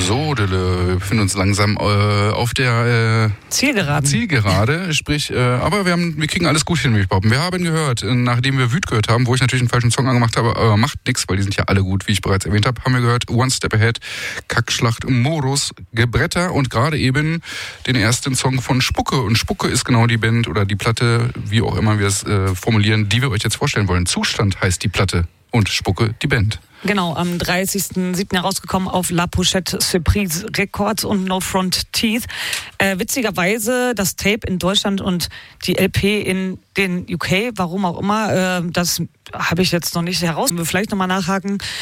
So, Dille, wir befinden uns langsam auf der Zielgerade, sprich, aber wir kriegen alles gut hin, würde ich behaupten. Wir haben gehört, nachdem wir Wüt gehört haben, wo ich natürlich einen falschen Song angemacht habe, aber macht nichts, weil die sind ja alle gut, wie ich bereits erwähnt habe, haben wir gehört One Step Ahead, Kackschlacht, Morus, Gebretter und gerade eben den ersten Song von Spucke. Und Spucke ist genau die Band oder die Platte, wie auch immer wir es formulieren, die wir euch jetzt vorstellen wollen. Zustand heißt die Platte und Spucke die Band. Genau, am 30.07. herausgekommen auf La Pochette Surprise Records und No Front Teeth. Witzigerweise das Tape in Deutschland und die LP in den UK, warum auch immer, das habe ich jetzt noch nicht heraus. Wir vielleicht nochmal nachhaken.